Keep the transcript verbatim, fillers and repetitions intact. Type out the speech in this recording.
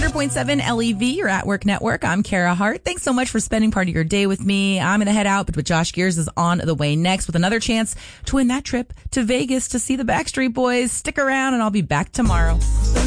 hundred point seven L E V, your At Work Network. I'm Kara Hart. Thanks so much for spending part of your day with me. I'm going to head out, but Josh Gears is on the way next with another chance to win that trip to Vegas to see the Backstreet Boys. Stick around and I'll be back tomorrow.